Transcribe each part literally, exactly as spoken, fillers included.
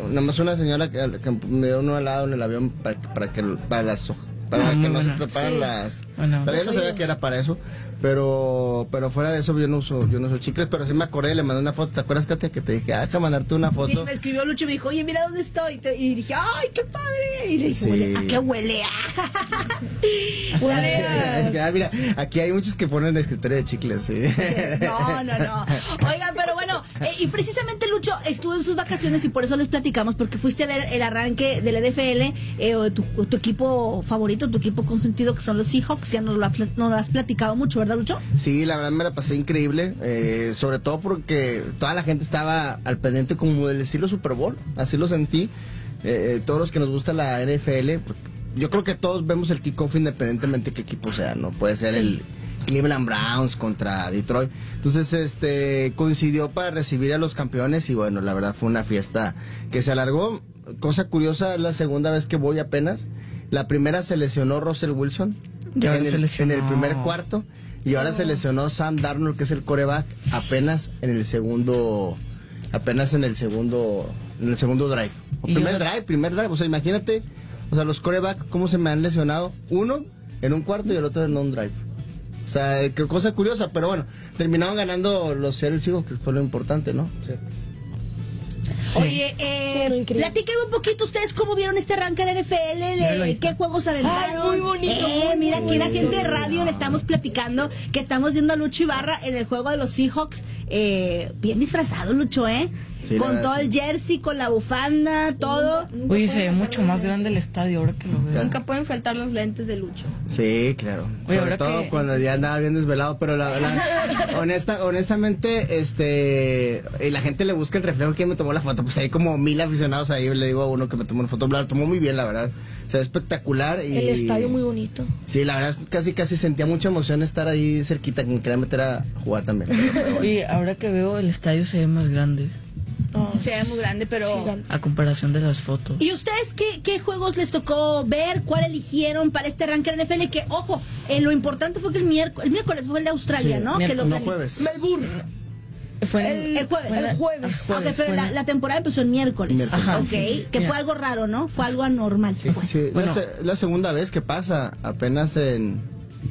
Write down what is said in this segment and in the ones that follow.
nada más una señora que, que me dio uno al lado en el avión para, para que para las para ah, que no bueno. se taparan sí. las bueno, yo no sabía que era para eso, pero pero fuera de eso yo no uso yo no uso chicles, pero sí me acordé, le mandé una foto. ¿Te acuerdas, Katia, que te dije, ah, déjame mandarte una foto? Sí, me escribió Lucho y me dijo, oye, mira dónde estoy, y, te, y dije, ay, qué padre, y le dije, sí. ¿a qué huele? Huele a... Mira, aquí hay muchos que ponen el escritorio de chicles, sí. No, no, no. Oigan, pero bueno, eh, y precisamente Lucho estuvo en sus vacaciones y por eso les platicamos, porque fuiste a ver el arranque del N F L, eh, o tu, tu equipo favorito, tu equipo consentido, que son los Seahawks. Ya nos lo, ha, nos lo has platicado mucho, ¿verdad, Lucho? Sí, la verdad me la pasé increíble, eh, sobre todo porque toda la gente estaba al pendiente como del estilo Super Bowl, así lo sentí. Eh, todos los que nos gusta la N F L, yo creo que todos vemos el kickoff independientemente de qué equipo sea, ¿no? Puede ser sí. el Cleveland Browns contra Detroit. Entonces, este, coincidió para recibir a los campeones y bueno, la verdad fue una fiesta que se alargó. Cosa curiosa, es la segunda vez que voy apenas. La primera se lesionó Russell Wilson ya en, el, en el primer cuarto y ahora oh. se lesionó Sam Darnold, que es el quarterback, apenas en el segundo, apenas en el segundo, en el segundo drive. O primer yo... drive, primer drive. O sea, imagínate, o sea, los quarterbacks cómo se me han lesionado. Uno en un cuarto y el otro en un drive. O sea, qué cosa curiosa, pero bueno, terminaron ganando los Seattle Seahawks, que fue lo importante, ¿no? Sí. Oye, eh, platíquenme un poquito ustedes cómo vieron este arranque de N F L, qué juegos aventaron. Ay, muy bonito. Eh, muy mira, aquí bonito. la gente de radio le estamos platicando que estamos viendo a Lucho Ibarra en el juego de los Seahawks, eh, bien disfrazado, Lucho, ¿eh? Sí, con todo el jersey, con la bufanda, todo. Oye, se ve mucho más grande el estadio ahora que lo veo. Nunca pueden faltar los lentes de Lucho. Sí, claro. Oye, sobre todo que... cuando ya andaba bien desvelado, pero la verdad, honesta, honestamente, este, la gente le busca el reflejo. ¿Quién me tomó la foto? Pues hay como mil aficionados ahí, le digo a uno que me tomó una foto, la tomó muy bien, la verdad. Se ve espectacular. Y... el estadio muy bonito. Sí, la verdad, casi casi sentía mucha emoción estar ahí cerquita, que me quería meter a jugar también. Pero, pero bueno. Oye, ahora que veo el estadio se ve más grande. Oh, se ve muy grande, pero... A comparación de las fotos. ¿Y ustedes qué, qué juegos les tocó ver? ¿Cuál eligieron para este arranque de N F L? Que, ojo, eh, lo importante fue que el miércoles, el miércoles fue el de Australia, sí, ¿no? Que los no, jueves. Melbourne. Fue el, el jueves. El jueves. jueves okay, pero la, la temporada empezó el miércoles. miércoles. Ajá, ok, sí, que yeah. fue algo raro, ¿no? Fue algo anormal. Sí, pues. sí. Bueno, la, la segunda vez que pasa, apenas en...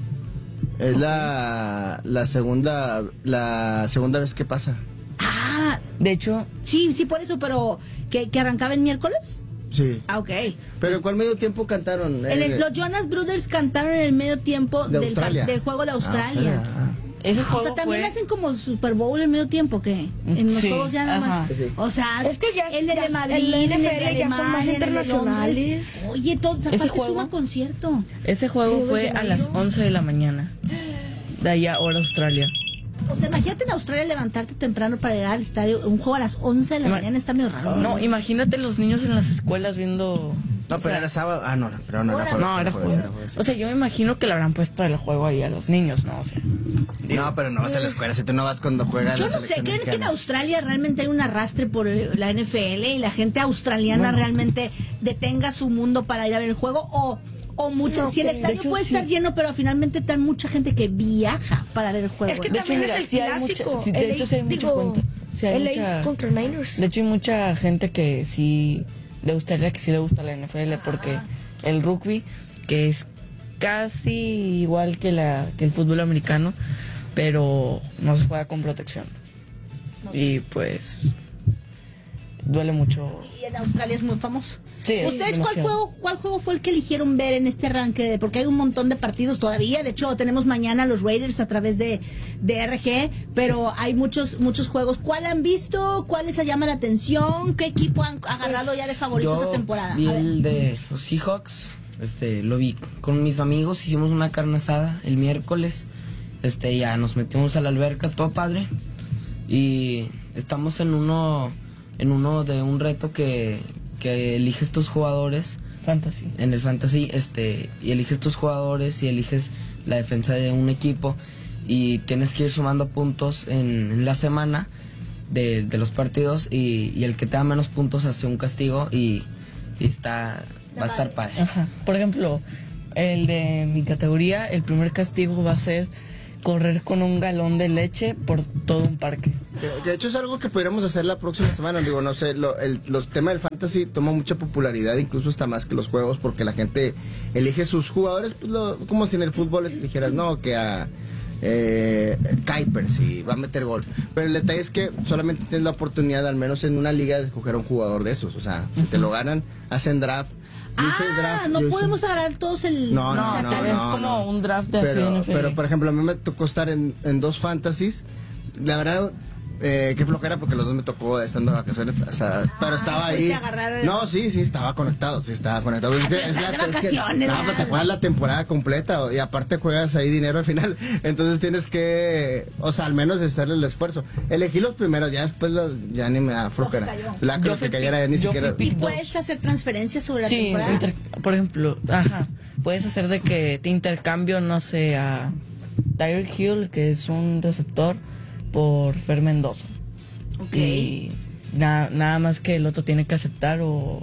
Es okay. la, la segunda la segunda vez que pasa. Ah, de hecho... Sí, sí, por eso, pero... ¿Que, que arrancaba el miércoles? Sí. Ah, ok. ¿Pero cuál medio tiempo cantaron? En el, los Jonas Brothers cantaron en el medio tiempo de del, del juego de Australia. Ah, Ese juego o sea, también fue... hlos hacen como Super Bowl en medio tiempo, ¿qué? En los sí, juegos ya nada más. Sí. O sea, es que ya el de, ya, Madrid, el el N de F L ya son más internacionales. Oye, todos ese aparte juego, suma concierto. Ese juego fue a las once de la mañana. De allá, hora Australia. O sea, imagínate en Australia levantarte temprano para ir al estadio. Un juego a las once de la Ima mañana está medio raro. No, ¿no? Imagínate los niños en las escuelas viendo... No, pero o sea, era sábado. Ah, no, pero no, era jueves. No, era jueves. jueves. O sea, yo me imagino que le habrán puesto el juego ahí a los niños, ¿no? O sea, digo, no, pero no vas a la escuela, si tú no vas cuando juegas. Yo no sé, ¿creen mexicana? que en Australia realmente hay un arrastre por la N F L y la gente australiana bueno. realmente detenga su mundo para ir a ver el juego? O... O muchas, no, si el estadio hecho, puede sí. estar lleno, pero finalmente hay mucha gente que viaja para ver el juego. Es que ¿no? también hecho, es el sí clásico. Mucha, sí, de hecho, sí hay mucha digo, cuenta, sí hay L A mucha, contra Niners. De hecho, hay mucha gente que sí le gustaría, que sí le gusta la N F L, porque ah. el rugby, que es casi igual que, la, que el fútbol americano, pero no se juega con protección. No. Y pues... duele mucho. Y en Australia es muy famoso. Sí, ¿Ustedes cuál juego, cuál juego fue el que eligieron ver en este arranque? Porque hay un montón de partidos todavía. De hecho, tenemos mañana los Raiders a través de, de R G, pero hay muchos muchos juegos. ¿Cuál han visto? ¿Cuál les llama la atención? ¿Qué equipo han agarrado pues, ya de favorito esta temporada? Vi el de los Seahawks. Este, lo vi con mis amigos. Hicimos una carne asada el miércoles. Este, ya nos metimos a la alberca, estuvo padre. Y estamos en uno... en uno de un reto que, que eliges tus jugadores. Fantasy. En el fantasy, este, y eliges tus jugadores y eliges la defensa de un equipo y tienes que ir sumando puntos en, en la semana de, de los partidos y, y el que te da menos puntos hace un castigo y, y está, va a estar padre. Ajá. Por ejemplo, el de mi categoría, el primer castigo va a ser correr con un galón de leche por todo un parque. Que, que de hecho es algo que podríamos hacer la próxima semana. Digo, no sé, lo, el, los temas del fantasy toma mucha popularidad, incluso hasta más que los juegos, porque la gente elige sus jugadores, pues lo, como si en el fútbol les dijeras, no, que a eh, Kuiper si va a meter gol. Pero el detalle es que solamente tienes la oportunidad, al menos en una liga, de escoger a un jugador de esos. O sea, si te lo ganan, hacen draft. Yo hice Ah, draft, no yo podemos hice- agarrar todos el... No, no, o sea, no, tal vez no, como no. un draft de así de pero, N F L. pero por ejemplo, a mí me tocó estar en, en dos fantasies. La verdad, eh, qué flojera, porque los dos me tocó estando de vacaciones. O sea, pero estaba ahí. fuiste a agarrar el- No, sí, sí, estaba conectado. Sí, estaba conectado. Es que- pero es estás de es que- vacaciones, no, ¿verdad? pero te juegas la temporada completa o- y aparte juegas ahí dinero al final. Entonces tienes que, o sea, al menos hacerle el esfuerzo. Elegí los primeros, ya después los- ya ni me da flojera. cayó. La Yo creo fui que cayera ya ni pick- yo siquiera. fui ¿Y pick dos. puedes hacer transferencias sobre la Sí, temporada? inter- por ejemplo, ajá, puedes hacer de que te intercambio, no sé, a Tyreek Hill, que es un receptor, por Fer Mendoza. Ok. Y na- nada más que el otro tiene que aceptar o,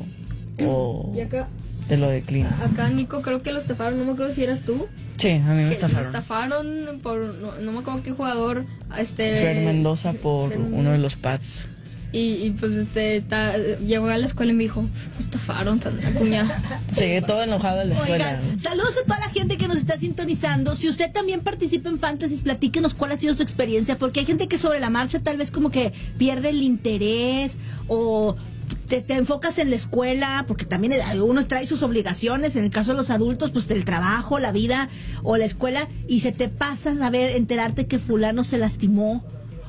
o Y acá, te lo declina. acá Nico, creo que lo estafaron, no me acuerdo si eras tú. Sí, a mí me Que Lo estafaron. estafaron por, no, no me acuerdo qué jugador. Este, Fer Mendoza por Fer- uno de los Pats. Y, y pues este, está, llegó a la escuela y me dijo, me estafaron, Santa cuña. Llegué todo enojado a la escuela. Oigan, saludos a toda la gente que nos está sintonizando. Si usted también participa en Fantasy, platíquenos cuál ha sido su experiencia, porque hay gente que sobre la marcha tal vez como que pierde el interés o te, te enfocas en la escuela, porque también uno trae sus obligaciones, en el caso de los adultos, pues el trabajo, la vida o la escuela, y se te pasa a ver, enterarte que fulano se lastimó.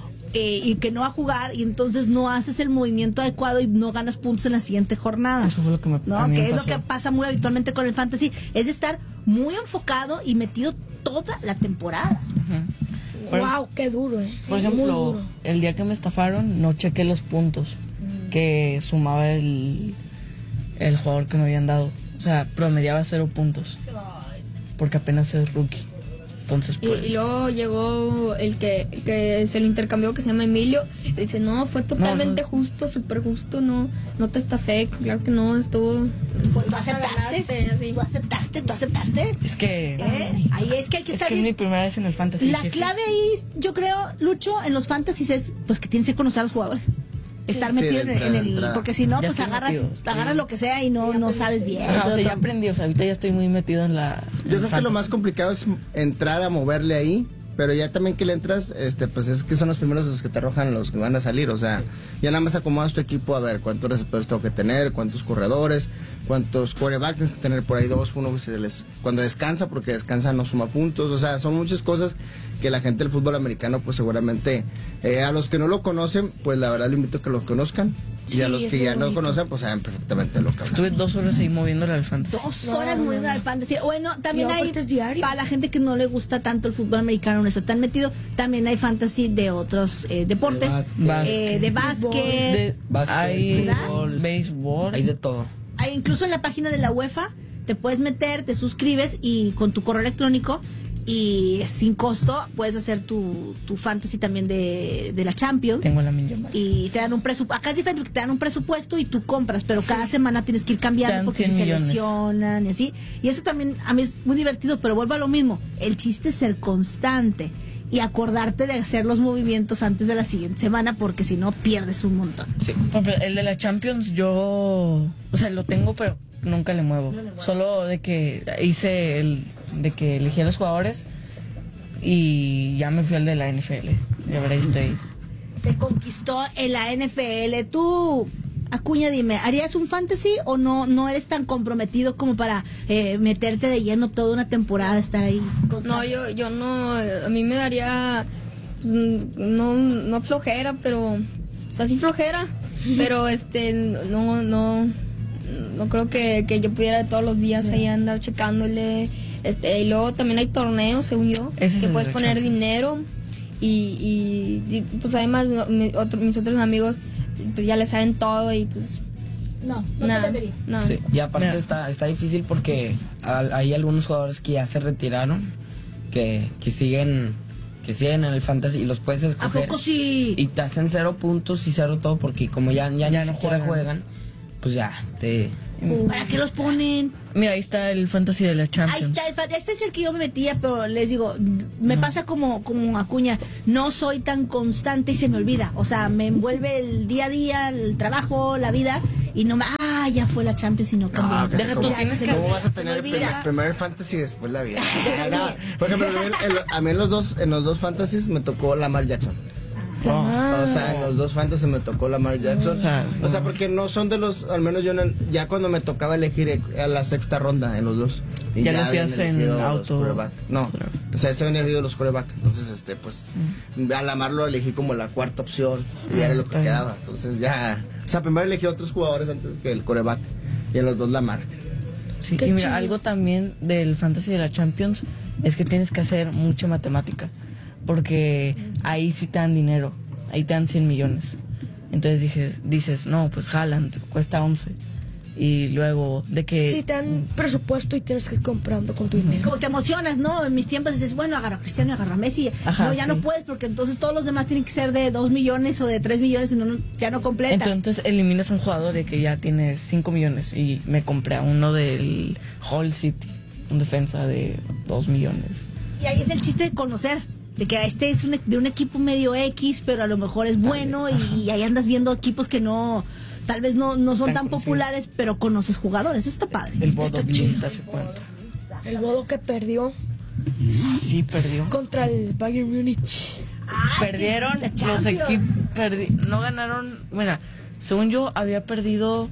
Eh, y que no va a jugar y entonces no haces el movimiento adecuado y no ganas puntos en la siguiente jornada. Eso fue lo que me No, a mí que me es lo pasó. que pasa muy habitualmente con el fantasy, es estar muy enfocado y metido toda la temporada. Por- Wow, qué duro, eh. Por Muy ejemplo, duro. el día que me estafaron, no chequé los puntos que sumaba el, el jugador que me habían dado. O sea, promediaba cero puntos. Porque apenas es rookie. Entonces, Y, pues. y luego llegó el que, el que se lo intercambió, que se llama Emilio. Y dice, no, fue totalmente no, justo, súper justo, no no te estafé, claro que no, estuvo... Pues, ¿Tú aceptaste? Ganaste, así. ¿Tú aceptaste? ¿Tú aceptaste? Es que. ¿Eh? Ahí es que hay que Es estar que es mi bien. primera vez en el fantasy. La que sí- clave ahí, yo creo, Lucho, en los fantasies es pues que tienes que conocer a los jugadores. Estar Sí, metido de en, entrada, en de el... entrada. Porque si no, Ya pues estoy agarras, metido, estoy- agarras lo que sea y no, no sabes bien. Ajá, o sea, ya aprendí. O sea, ahorita ya estoy muy metido en la. en Yo el creo que lo fantasy. más complicado es entrar a moverle ahí, pero ya también que le entras, este, pues es que son los primeros los que te arrojan los que van a salir, o sea, ya nada más acomodas tu equipo a ver cuántos receptores tengo que tener, cuántos corredores, cuántos quarterbacks tienes que tener por ahí dos, uno que se les, cuando descansa, porque descansa no suma puntos, o sea, son muchas cosas que la gente del fútbol americano, pues seguramente, eh, a los que no lo conocen, pues la verdad le invito a que lo conozcan, y a Sí, los es que muy ya no bonito. conocen, pues saben perfectamente lo que hablan. Estuve dos horas ahí moviéndole al fantasy. Dos horas moviendo al fantasy. Bueno, también Y hay, aparte es diario. para la gente que no le gusta tanto el fútbol americano, no está tan metido, también hay fantasy de otros eh, deportes, básquet. eh, de básquet. De, Básquet, hay fútbol. béisbol. Hay de todo. Hay incluso en la página de la UEFA te puedes meter, te suscribes y con tu correo electrónico y sin costo puedes hacer tu, tu fantasy también de, de la Champions. Tengo la Minjam. Y te dan un presupuesto, acá es diferente porque te dan un presupuesto y tú compras, pero cada semana tienes que ir cambiando Te dan porque cien si se millones. lesionan y así. Y eso también a mí es muy divertido, pero vuelvo a lo mismo. El chiste es ser constante y acordarte de hacer los movimientos antes de la siguiente semana porque si no pierdes un montón. Sí. Por ejemplo, el de la Champions, yo. O sea, lo tengo, pero nunca le muevo. Solo de que hice el. De que elegí a los jugadores y ya me fui al de la N F L. Y ahora ahí estoy. Te conquistó en la N F L. Tú, Acuña, dime, ¿harías un fantasy o no no eres tan comprometido como para eh, meterte de lleno toda una temporada, estar ahí? No, yo, yo no, a mí me daría, pues, no, no flojera, pero, o sea, sí flojera, pero este, no, no, no creo que, que yo pudiera todos los días ahí andar checándole, este, y luego también hay torneos, según yo, Ese es que el puedes de poner Champions. dinero, y, y, y, pues además no, mi- otro- mis otros amigos, pues ya le saben todo, y pues, No, no nada, te meterías. no. Sí, y aparte Mira. está, está difícil porque al- hay algunos jugadores que ya se retiraron, que, que siguen que siguen en el fantasy y los puedes ¿A escoger. poco sí? Y te hacen cero puntos y cero todo porque como ya, ya, Ya ni no siquiera juegan. juegan, pues ya, te... ¿Para qué los ponen? Mira, ahí está el Fantasy de la Ahí Champions. está, el fa- este es el que yo me metía, pero les digo, me pasa como, como Acuña, no soy tan constante y se me olvida. O sea, me envuelve el día a día, el trabajo, la vida, y no me, ah, ya fue la Champions y no cambié. No, que Deja ¿cómo- tú, tienes que ¿Cómo hacer- vas a se me tener olvida. primer, primer fantasy y después la vida? No, por ejemplo, en- en- a mí en los dos, en los dos fantasies me tocó Lamar Jackson. No. O sea, en los dos fantasy me tocó Lamar Jackson. O sea, O sea, porque no son de los, al menos yo no- ya cuando me tocaba elegir eh, a la sexta ronda en los dos. Y Ya lo habían hacías en elegido los auto. quarterback. No, o sea, se habían elegido los quarterback. Entonces, este, pues, a Lamar lo elegí como la cuarta opción y era lo que está bien. quedaba. Entonces ya, o sea, primero elegí a otros jugadores antes que el quarterback. Y en los dos Lamar. Sí, Qué y mira, chido. algo también del Fantasy de la Champions es que tienes que hacer mucha matemática, porque ahí sí te dan dinero, ahí te dan cien millones. Entonces dije, dices, no, pues Haaland cuesta once. Y luego de que... Sí, te dan presupuesto y tienes que ir comprando con tu dinero. Como te emocionas, ¿no? En mis tiempos dices, bueno, agarro a Cristiano y agarro a Messi. Ajá, no, ya sí. no puedes porque entonces todos los demás tienen que ser de dos millones o de tres millones y no, no- ya no completas. Entonces eliminas a un jugador de que ya tiene cinco millones y me compré a uno del Hull City, un defensa de dos millones. Y ahí es el chiste de conocer, de que este es un, de un equipo medio X, pero a lo mejor es bueno y, y ahí andas viendo equipos que no, tal vez no, no son Tan tan conocidos. populares, pero conoces jugadores. Eso está padre. El Bodo Está Glimt chido. hace cuenta. El Bodo que perdió Sí, perdió. contra el Bayern Múnich. Perdieron la los Champions. equipos, perdi- no ganaron, bueno, según yo había perdido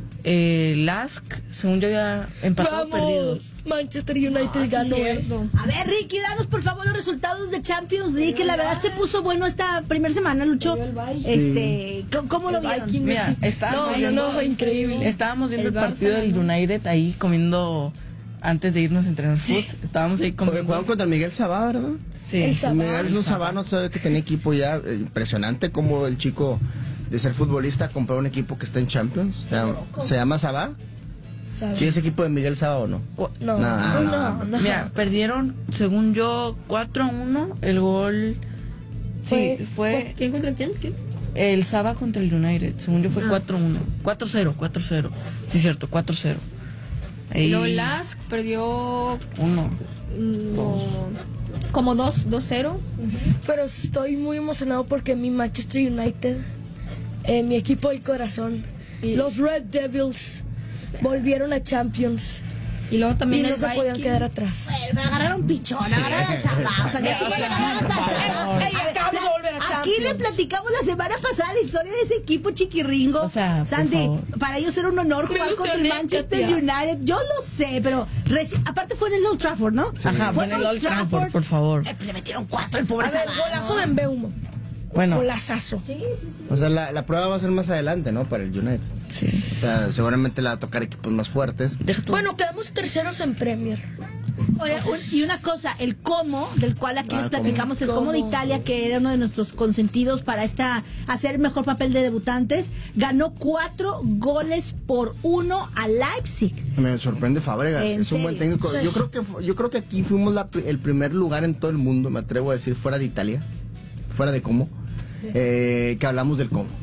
eh, Lask, según yo había empatado perdidos. ¡Vamos! Manchester United Ah, sí, ganó. eh. cierto. A ver, Ricky, danos por favor los resultados de Champions League, que la verdad se puso bueno esta primera semana, Lucho. Perdió el Viking. Este, ¿cómo, cómo lo El vieron? Viking. Mira, Sí. estábamos No, no, viendo, no, increíble. estábamos viendo el, El Barça partido del ganó. United ahí comiendo antes de irnos a entrenar foot. Estábamos ahí Porque comiendo. jugaron contra el Miguel Sabá, ¿verdad? Sí. El Sabá. Miguel es un Sabá, no sabe que tenía equipo ya eh, impresionante como el chico de ser futbolista compró un equipo que está en Champions. Se llama, se llama Sabá. ¿Sabes? ¿Sí es equipo de Miguel Sabá o no? Cu- No, No, no, no, no, no. Mira, perdieron, según yo, cuatro a uno. El gol. Sí, Fue- fue ¿Quién contra quién? ¿Quién? el Saba contra el United. Según yo Ah. fue cuatro a uno. cuatro cero, cuatro cero. Sí, cierto, cuatro cero. Ahí. Luego Lask perdió Uno. mm, no, como dos cero. Pero estoy muy emocionado porque mi Manchester United, eh, mi equipo del corazón, Y- los Red Devils, volvieron a Champions Y luego y también no el se podían Viking. quedar atrás. Bueno, me agarraron pichón, agarraron al Sabá. O sea, ya si no le agarrabas al Sabá. Ey, acabamos de volver a Aquí le Champions. platicamos la semana pasada la historia de ese equipo chiquirringo. O sea, por Sandy, favor. para ellos era un honor Me jugar contra el ilusioné, Manchester Katia. United. Yo lo sé, pero reci- aparte fue en el Old Trafford, ¿no? Ajá, fue en el Old Trafford, por favor. Eh, le metieron cuatro el pobre A ver, Sabá. golazo de Mbeumo. Bueno, Golazazo. Sí, sí, sí. O sea, la, la prueba va a ser más adelante, ¿no? Para el United. sí. O sea, seguramente le va a tocar equipos más fuertes. Deja tú. Bueno, quedamos terceros en Premier. Oye, un- y una cosa, el Como, del cual aquí Ah, les el platicamos, el Como. Como de Italia, que era uno de nuestros consentidos para esta hacer mejor papel de debutantes, ganó cuatro goles por uno a Leipzig. Me sorprende Fábregas, ¿En es un buen serio? técnico. Sí. Yo creo que fu- yo creo que aquí fuimos la pri- el primer lugar en todo el mundo, me atrevo a decir, fuera de Italia, fuera de Como, eh, que hablamos del Como.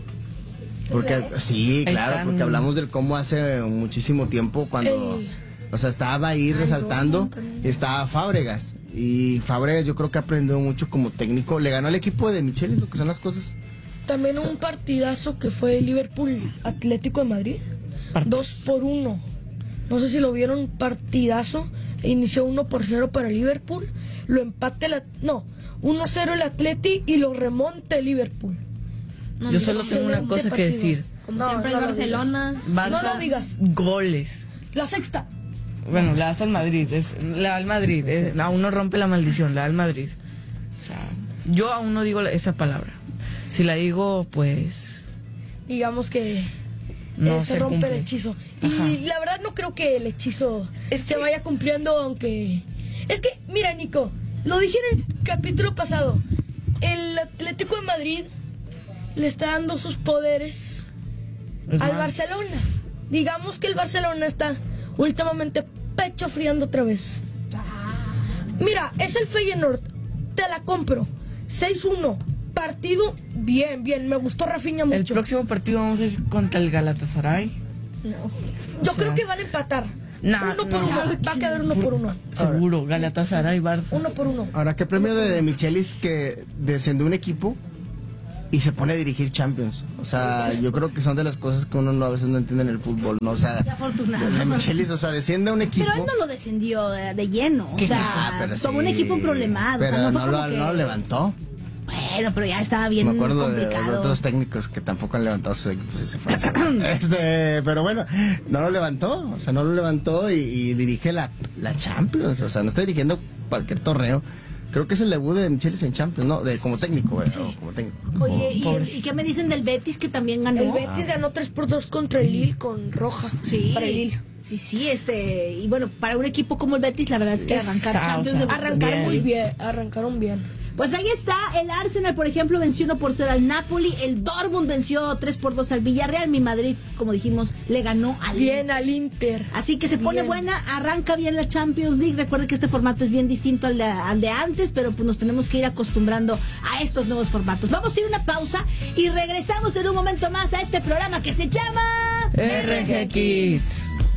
Porque sí, Ahí claro, están. porque hablamos del Como hace muchísimo tiempo cuando El- o sea, estaba ahí resaltando, estaba Fábregas y Fábregas yo creo que aprendió mucho como técnico, le ganó al equipo de Michelis, lo que son las cosas. También un partidazo que fue Liverpool Atlético de Madrid. Partidazo. Dos por uno. No sé si lo vieron, partidazo. Inició uno por cero para Liverpool. Lo empate el... At- No, uno cero el Atleti y lo remonta el Liverpool. No, Yo mira, solo tengo una excelente cosa que partido. decir. Como No, siempre no el lo Barcelona. Barça, No lo digas. goles. La sexta. Bueno, la hace al Madrid, es, la al Madrid, es- aún no rompe la maldición, la al Madrid. O sea, yo aún no digo la- esa palabra. Si la digo, pues Digamos que no eh, se, se rompe cumple. el hechizo. Ajá. Y la verdad no creo que el hechizo Es se que- vaya cumpliendo, aunque... Es que, mira, Nico, lo dije en el capítulo pasado. El Atlético de Madrid le está dando sus poderes Es al más, Barcelona. Digamos que el Barcelona está últimamente pecho friando otra vez. Mira, es el Feyenoord. Te la compro. seis uno. Partido bien, bien. Me gustó Rafinha El mucho. próximo partido vamos a ir contra el Galatasaray. Yo creo que van a empatar. No, uno por no. uno. Va a quedar uno por uno. Seguro, Galatasaray, Barça. Uno por uno. Ahora, ¿qué premio de, de Michelis que descendió un equipo y se pone a dirigir Champions? O sea, yo creo que son de las cosas que uno no, a veces no entiende en el fútbol, ¿no? O sea, Qué afortunado. de Michelis, o sea, desciende a un equipo. Pero él no lo descendió de, de lleno. O sea, Ah, pero tomó un sí, equipo problemado. Pero o sea, no, no, fue lo, como que... no lo levantó. Bueno, pero ya estaba bien Me acuerdo de, de complicado. otros técnicos que tampoco han levantado sus equipos y se fueron. este, pero bueno, no lo levantó, o sea, no lo levantó y, y dirige la, la Champions, o sea, no está dirigiendo cualquier torneo. Creo que es el debut de Michelis en Champions, ¿no? De, como técnico, güey, o como técnico. Oye, ¿y, Pobrecito. ¿y qué me dicen del Betis que también ganó? El Betis ganó tres por dos contra el Lille con roja. Sí, Para el Lille. sí, sí, este, y bueno, para un equipo como el Betis, la verdad es que arrancar Está, Champions o sea, de- Arrancaron Bien. muy bien. Arrancaron bien. Pues ahí está, el Arsenal, por ejemplo, venció uno por cero al Napoli, el Dortmund venció tres por dos al Villarreal, mi Madrid, como dijimos, le ganó al Bien al Inter. Así que se pone Bien. buena, arranca bien la Champions League. Recuerden que este formato es bien distinto al de, al de antes, pero pues nos tenemos que ir acostumbrando a estos nuevos formatos. Vamos a ir a una pausa y regresamos en un momento más a este programa que se llama R G Kids.